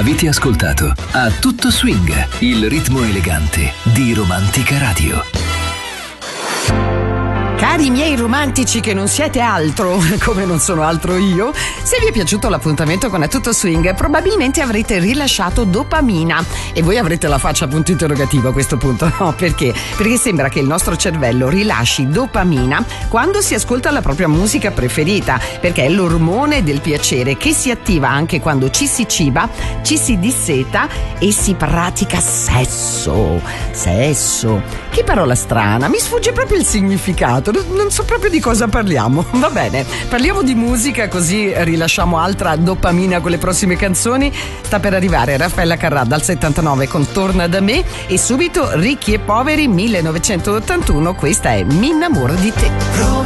Avete ascoltato A Tutto Swing, il ritmo elegante di Romantica Radio. Cari miei romantici che non siete altro, come non sono altro io, se vi è piaciuto l'appuntamento con A Tutto Swing, probabilmente avrete rilasciato dopamina. E voi avrete la faccia a punto interrogativo a questo punto, no? Perché? Perché sembra che il nostro cervello rilasci dopamina quando si ascolta la propria musica preferita, perché è l'ormone del piacere che si attiva anche quando ci si ciba, ci si disseta e si pratica sesso. Che parola strana, mi sfugge proprio il significato. Non so proprio di cosa parliamo. Va bene, parliamo di musica così rilasciamo altra dopamina con le prossime canzoni. Sta per arrivare Raffaella Carrà dal 79 con Torna da me e subito Ricchi e Poveri 1981. Questa è Mi innamoro di te.